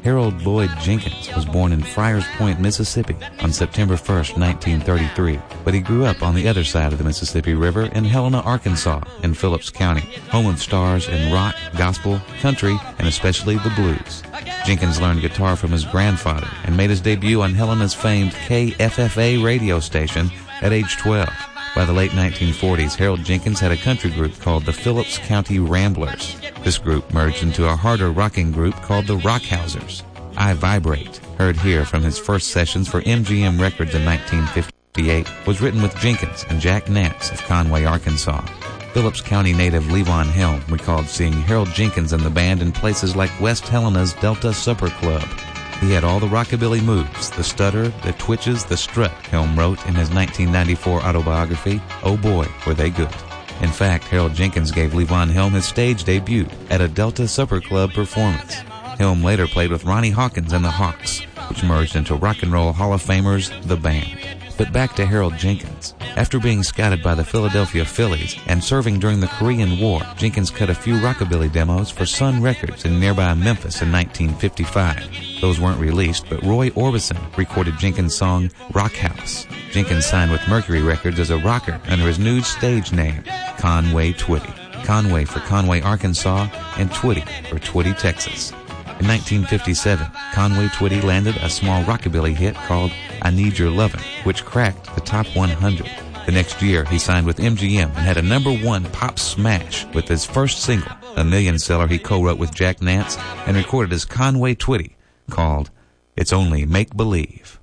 Harold Lloyd Jenkins was born in Friars Point, Mississippi on September 1st, 1933, but he grew up on the other side of the Mississippi River in Helena, Arkansas, in Phillips County, home of stars in rock, gospel, country, and especially the blues. Jenkins learned guitar from his grandfather and made his debut on Helena's famed KFFA radio station at age 12. By the late 1940s, Harold Jenkins had a country group called the Phillips County Ramblers. This group merged into a harder rocking group called the Rockhousers. I Vibrate, heard here from his first sessions for MGM Records in 1958, was written with Jenkins and Jack Nance of Conway, Arkansas. Phillips County native Levon Helm recalled seeing Harold Jenkins and the band in places like West Helena's Delta Supper Club. He had all the rockabilly moves, the stutter, the twitches, the strut, Helm wrote in his 1994 autobiography, Oh Boy, Were They Good. In fact, Harold Jenkins gave Levon Helm his stage debut at a Delta Supper Club performance. Helm later played with Ronnie Hawkins and the Hawks, which merged into Rock and Roll Hall of Famers, The Band. But back to Harold Jenkins. After being scouted by the Philadelphia Phillies and serving during the Korean War, Jenkins cut a few rockabilly demos for Sun Records in nearby Memphis in 1955. Those weren't released, but Roy Orbison recorded Jenkins' song Rock House. Jenkins signed with Mercury Records as a rocker under his new stage name, Conway Twitty. Conway for Conway, Arkansas, and Twitty for Twitty, Texas. In 1957, Conway Twitty landed a small rockabilly hit called I Need Your Lovin', which cracked the top 100. The next year, he signed with MGM and had a #1 pop smash with his first single, a million seller he co-wrote with Jack Nance and recorded as Conway Twitty, called It's Only Make Believe.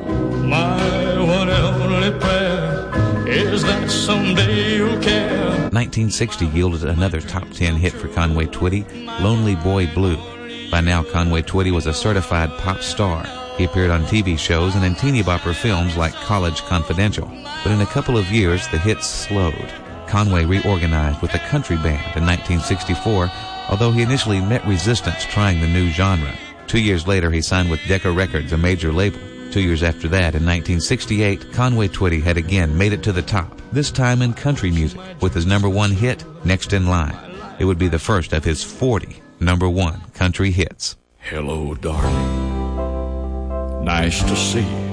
My one and only prayer is that someday you'll care. 1960 yielded another top 10 hit for Conway Twitty, Lonely Boy Blue. By now, Conway Twitty was a certified pop star. He appeared on TV shows and in teeny bopper films like College Confidential. But in a couple of years, the hits slowed. Conway reorganized with a country band in 1964, although he initially met resistance trying the new genre. 2 years later, he signed with Decca Records, a major label. 2 years after that, in 1968, Conway Twitty had again made it to the top, this time in country music, with his #1 hit, Next in Line. It would be the first of his 40 #1 country hits. Hello, darling. Nice to see you.